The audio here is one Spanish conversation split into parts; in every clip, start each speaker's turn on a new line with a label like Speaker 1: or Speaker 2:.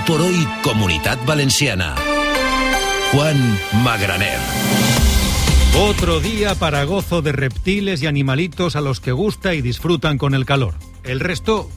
Speaker 1: por hoy, Comunitat Valenciana. Juan Magraner.
Speaker 2: Otro día para gozo de reptiles y animalitos a los que gusta y disfrutan con el calor. El resto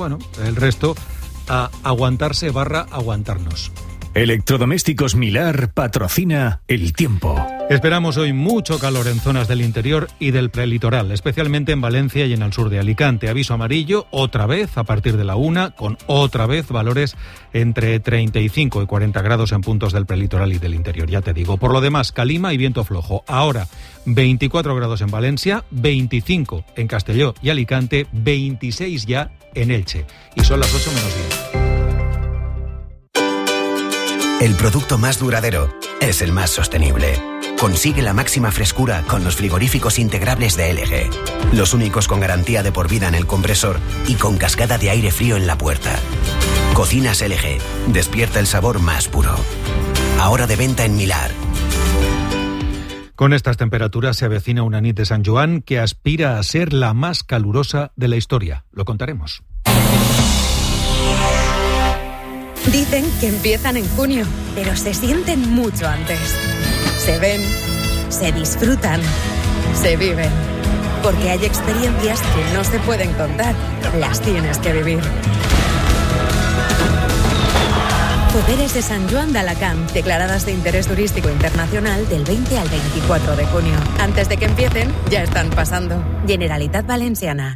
Speaker 2: a aguantarse / aguantarnos.
Speaker 3: Electrodomésticos Milar patrocina el tiempo.
Speaker 2: Esperamos hoy mucho calor en zonas del interior y del prelitoral, especialmente en Valencia y en el sur de Alicante. Aviso amarillo otra vez a partir de la 1, con otra vez valores entre 35 y 40 grados en puntos del prelitoral y del interior, ya te digo. Por lo demás, calima y viento flojo. Ahora 24 grados en Valencia, 25 en Castelló y Alicante, 26 ya en Elche. Y son las 8 menos 10.
Speaker 4: El producto más duradero es el más sostenible. Consigue la máxima frescura con los frigoríficos integrables de LG. Los únicos con garantía de por vida en el compresor y con cascada de aire frío en la puerta. Cocinas LG. Despierta el sabor más puro. Ahora de venta en Milar.
Speaker 2: Con estas temperaturas se avecina una nit de Sant Joan que aspira a ser la más calurosa de la historia. Lo contaremos.
Speaker 5: Dicen que empiezan en junio, pero se sienten mucho antes. Se ven, se disfrutan, se viven. Porque hay experiencias que no se pueden contar, las tienes que vivir. Fogueres de Sant Joan d'Alacant, declaradas de interés turístico internacional del 20 al 24 de junio. Antes de que empiecen, ya están pasando. Generalitat Valenciana.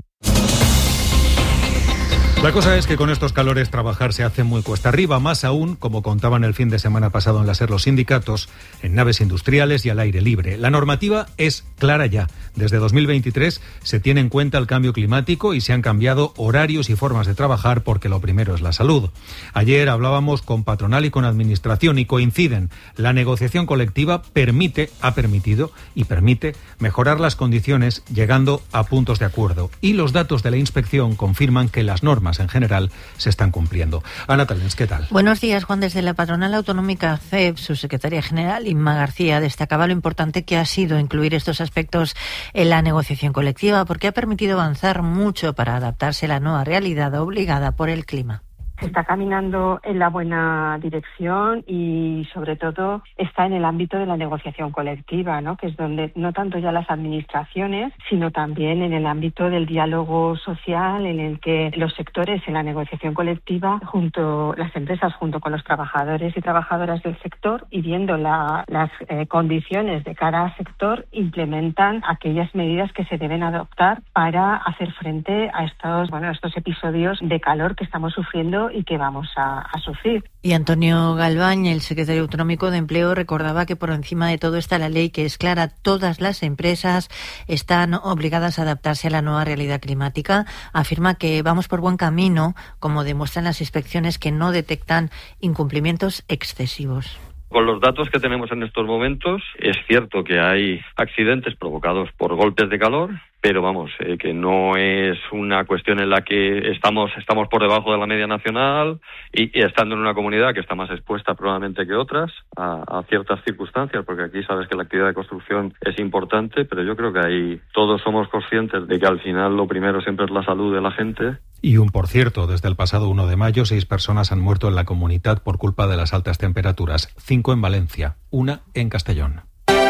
Speaker 2: La cosa es que con estos calores trabajar se hace muy cuesta arriba, más aún, como contaban el fin de semana pasado en la SER los sindicatos, en naves industriales y al aire libre. La normativa es clara ya. Desde 2023 se tiene en cuenta el cambio climático y se han cambiado horarios y formas de trabajar porque lo primero es la salud. Ayer hablábamos con patronal y con administración y coinciden. La negociación colectiva ha permitido y permite mejorar las condiciones llegando a puntos de acuerdo. Y los datos de la inspección confirman que las normas en general se están cumpliendo. Ana Talens, ¿qué tal?
Speaker 6: Buenos días, Juan. Desde la patronal autonómica CEP, su secretaria general, Inma García, destacaba lo importante que ha sido incluir estos aspectos en la negociación colectiva, porque ha permitido avanzar mucho para adaptarse a la nueva realidad obligada por el clima.
Speaker 7: Se está caminando en la buena dirección y, sobre todo, está en el ámbito de la negociación colectiva, ¿no? Que es donde no tanto ya las administraciones, sino también en el ámbito del diálogo social, en el que los sectores en la negociación colectiva, las empresas junto con los trabajadores y trabajadoras del sector, y viendo las condiciones de cada sector, implementan aquellas medidas que se deben adoptar para hacer frente a estos episodios de calor que estamos sufriendo y que vamos a sufrir.
Speaker 6: Y Antonio Galván, el secretario autonómico de Empleo, recordaba que por encima de todo está la ley, que es clara. Todas las empresas están obligadas a adaptarse a la nueva realidad climática. Afirma que vamos por buen camino, como demuestran las inspecciones que no detectan incumplimientos excesivos.
Speaker 8: Con los datos que tenemos en estos momentos, es cierto que hay accidentes provocados por golpes de calor, pero que no es una cuestión en la que estamos por debajo de la media nacional y estando en una comunidad que está más expuesta probablemente que otras a ciertas circunstancias, porque aquí sabes que la actividad de construcción es importante, pero yo creo que ahí todos somos conscientes de que al final lo primero siempre es la salud de la gente.
Speaker 2: Y por cierto, desde el pasado 1 de mayo, 6 personas han muerto en la comunidad por culpa de las altas temperaturas, 5 en Valencia, 1 en Castellón.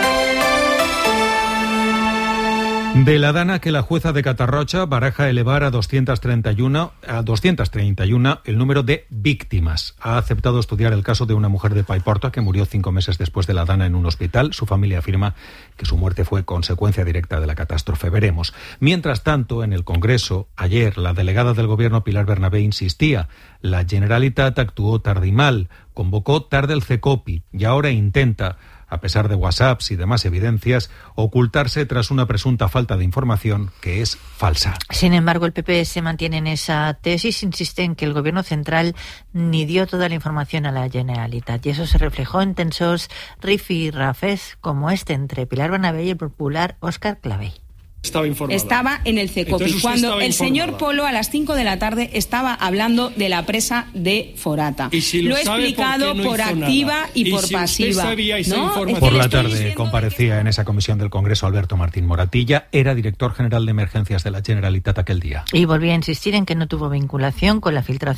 Speaker 2: De la dana que la jueza de Catarroja baraja elevar a 231 el número de víctimas. Ha aceptado estudiar el caso de una mujer de Paiporta que murió 5 meses después de la dana en un hospital. Su familia afirma que su muerte fue consecuencia directa de la catástrofe. Veremos. Mientras tanto, en el Congreso, ayer, la delegada del Gobierno, Pilar Bernabé, insistía. La Generalitat actuó tarde y mal, convocó tarde el CECOPI y ahora intenta, a pesar de WhatsApps y demás evidencias, ocultarse tras una presunta falta de información que es falsa.
Speaker 6: Sin embargo, el PP se mantiene en esa tesis, insiste en que el Gobierno central ni dio toda la información a la Generalitat, y eso se reflejó en tensos rifirrafes como este entre Pilar Bernabé y el popular Óscar Clavell.
Speaker 9: Estaba en el CECOPI cuando el señor Polo a las 5 de la tarde estaba hablando de la presa de Forata. Lo he explicado por activa y por pasiva.
Speaker 2: Por la tarde comparecía en esa comisión del Congreso Alberto Martín Moratilla, era director general de emergencias de la Generalitat aquel día.
Speaker 6: Y volvía a insistir en que no tuvo vinculación con la filtración